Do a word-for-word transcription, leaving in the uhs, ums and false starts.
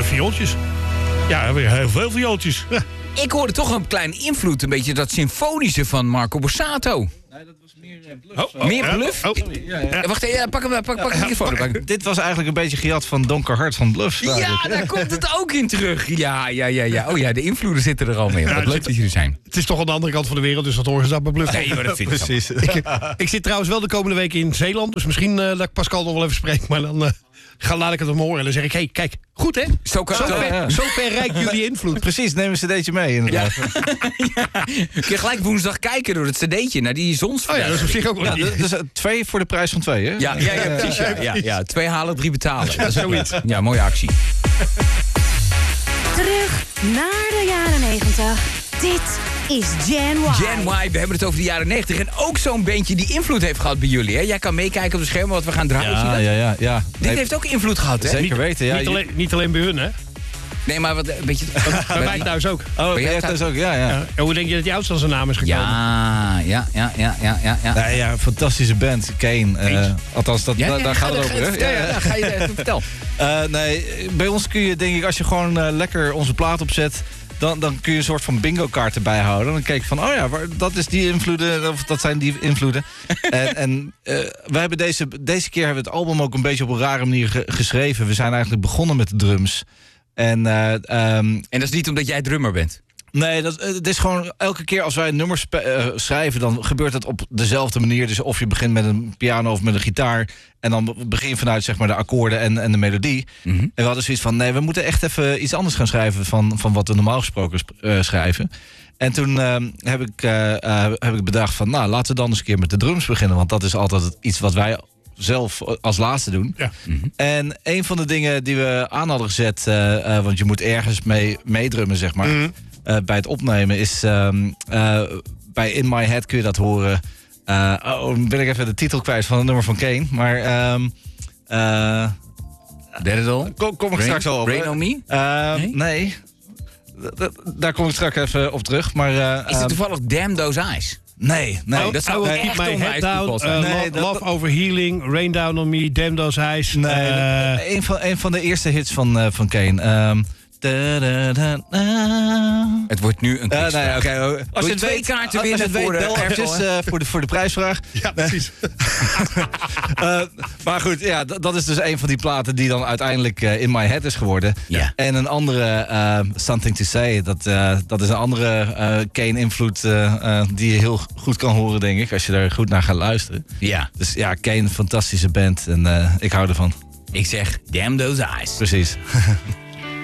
viooltjes. Ja, weer heel veel viooltjes. Ja. Ik hoorde toch een kleine invloed, een beetje dat symfonische van Marco Borsato. Nee, dat was meer uh, bluff. Oh, oh, meer bluff? Oh. Ja, ja. Wacht even, pak hem, pak, pak de microfoon. Pak. Dit was eigenlijk een beetje gejat van Donker Hart van Bluff. Ja, daar komt het ook in terug. Ja, ja, ja, ja. Oh ja, de invloeden zitten er al mee. Wat Ja, leuk zit, dat jullie zijn. Het is toch aan de andere kant van de wereld, dus dat horen ze dat bij Bluff. Nee, maar dat vind ik Precies. ik, ik zit trouwens wel de komende week in Zeeland, dus misschien uh, dat ik Pascal nog wel even spreek, maar dan... Uh, Ga, laat ik het hem horen en dan zeg ik, hé, hey, kijk, goed hè? Zo, kan, zo, zo, ver, ja. zo ver reikt jullie invloed. Precies, neem een cd'tje mee inderdaad. Ja. Ja. Kun je gelijk woensdag kijken door het cd'tje naar die zonsverder. Oh ja, dat is op zich ook wel Ja, niet. dus uh, twee voor de prijs van twee, hè? Ja, ja, ja, precies. Ja, ja, ja. Twee halen, drie betalen. Dat is zoiets. Ja, mooie actie. Terug naar de jaren negentig. Dit is Gen Y. Gen Y, we hebben het over de jaren negentig. En ook zo'n bandje die invloed heeft gehad bij jullie. Hè? Jij kan meekijken op het scherm wat we gaan draaien. Zie je Ja, dat? ja, ja, ja. Dit Nee, heeft ook invloed gehad, hè? zeker weten, ja. Niet alleen, niet alleen bij hun, hè? Nee, maar wat een beetje... Bij mij thuis ook. Oh, Ben jij jij thuis? thuis ook, ja, ja. Ja. En hoe denk je dat die oudste aan zijn naam is gekomen? Ja, ja, ja, ja, ja, ja. ja. Nee, ja, fantastische band, Kane. Uh, althans, dat, Ja, da- ja, daar ga- gaat het ga- over, hè? vertel, ja, ja, ga je even vertel. Uh, nee, bij ons kun je, denk ik, als je gewoon uh, lekker onze plaat opzet... Dan, dan kun je een soort van bingo-kaart erbij houden. Dan kijk je van, oh ja, waar, dat is die invloeden, of dat zijn die invloeden. en en uh, we hebben deze, deze keer hebben we het album ook een beetje op een rare manier ge- geschreven. We zijn eigenlijk begonnen met de drums. En, uh, um, En dat is niet omdat jij drummer bent. Nee, dat, het is gewoon elke keer als wij een nummer spe- uh, schrijven... dan gebeurt het op dezelfde manier. Dus of je begint met een piano of met een gitaar... en dan begin je vanuit zeg maar, de akkoorden en, en de melodie. Mm-hmm. En we hadden zoiets van... nee, we moeten echt even iets anders gaan schrijven... van, van wat we normaal gesproken sp- uh, schrijven. En toen uh, heb, ik, uh, uh, heb ik bedacht van... nou, laten we dan eens een keer met de drums beginnen... want dat is altijd iets wat wij zelf als laatste doen. Ja. Mm-hmm. En een van de dingen die we aan hadden gezet... Uh, uh, want je moet ergens mee meedrummen, zeg maar... Mm. Uh, bij het opnemen is... Um, uh, bij In My Head kun je dat horen. Uh, oh, dan ben ik even de titel kwijt van het nummer van Kane. Maar... Um, uh, Dead it all? kom, kom ik Rain- straks al op. Rain on Me? Uh, Nee? nee. D- d- daar kom ik straks even op terug. Maar, uh, Is het um, toevallig Damn Those Eyes? nee, nee. Oh, dat zou I will echt keep my onwijs head down. toeval zijn. Uh, Nee, lo- dat- love dat- over healing. Rain down on me. Damn those eyes. Nee, Uh, een, van, een van de eerste hits van, uh, van Kane. Um, da, da, da, da. Het wordt nu een Uh, quizvraag. nee, oké. Als je twee kaarten winnen voor voor de de bel Apple, eventjes hè? uh, voor de voor de prijsvraag. ja, precies. Uh, maar goed, ja, d- dat is dus een van die platen die dan uiteindelijk uh, In My Head is geworden. Ja. En een andere, uh, Something to Say, dat, uh, dat is een andere uh, Kane-invloed uh, uh, die je heel goed kan horen, denk ik, als je daar goed naar gaat luisteren. Ja, Dus ja, Kane, fantastische band en uh, ik hou ervan. ik zeg Damn Those Eyes. Precies.